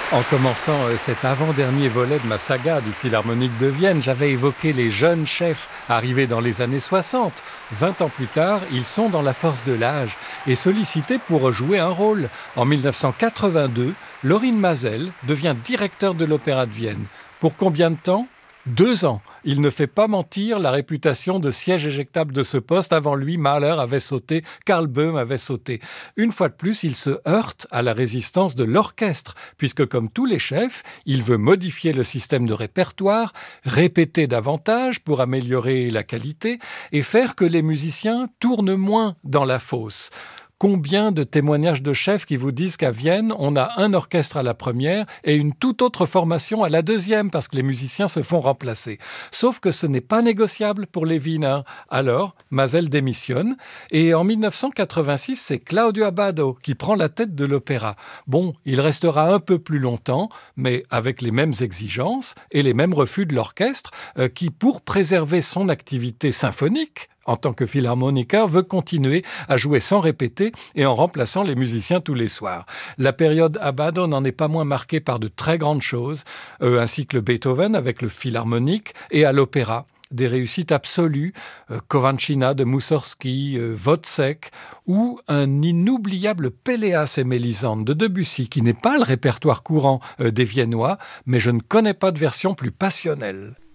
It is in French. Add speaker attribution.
Speaker 1: En commençant cet avant-dernier volet de ma saga du Philharmonique de Vienne, j'avais évoqué les jeunes chefs arrivés dans les années 60. 20 ans plus tard, ils sont dans la force de l'âge et sollicités pour jouer un rôle. En 1982, Lorin Maazel devient directeur de l'Opéra de Vienne. Pour combien de temps ? 2 ans. Il ne fait pas mentir la réputation de siège éjectable de ce poste. Avant lui, Mahler avait sauté, Karl Böhm avait sauté. Une fois de plus, il se heurte à la résistance de l'orchestre, puisque comme tous les chefs, il veut modifier le système de répertoire, répéter davantage pour améliorer la qualité et faire que les musiciens tournent moins dans la fosse. Combien de témoignages de chefs qui vous disent qu'à Vienne, on a un orchestre à la première et une toute autre formation à la deuxième parce que les musiciens se font remplacer. Sauf que ce n'est pas négociable pour les Wiener. Alors, Maazel démissionne et en 1986, c'est Claudio Abbado qui prend la tête de l'opéra. Bon, il restera un peu plus longtemps, mais avec les mêmes exigences et les mêmes refus de l'orchestre qui, pour préserver son activité symphonique, en tant que philharmoniqueur, veut continuer à jouer sans répéter et en remplaçant les musiciens tous les soirs. La période Abbado n'en est pas moins marquée par de très grandes choses, un cycle Beethoven avec le philharmonique et à l'opéra. Des réussites absolues, Kovanchina de Moussorgsky, Wozzeck, ou un inoubliable Péléas et Mélisande de Debussy, qui n'est pas le répertoire courant des Viennois, mais je ne connais pas de version plus passionnelle.